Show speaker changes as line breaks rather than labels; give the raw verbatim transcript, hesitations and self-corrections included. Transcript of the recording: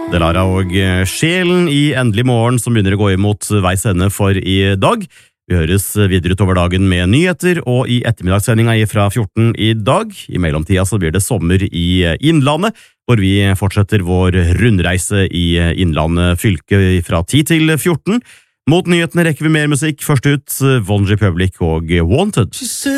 Delara og Sjelen i Endelig morgen som begynner å gå imot veis ende for i dag. Vi høres videre utover dagen med nyheter, og i ettermiddagssendinga fra fjorten i dag. I mellomtida så blir det sommer i Innlandet, hvor vi fortsetter vår rundreise i Innlandet fylke fra ti til fjorten. Mot nyhetene rekker vi mer musikk. Først ut Von Republic og Wanted.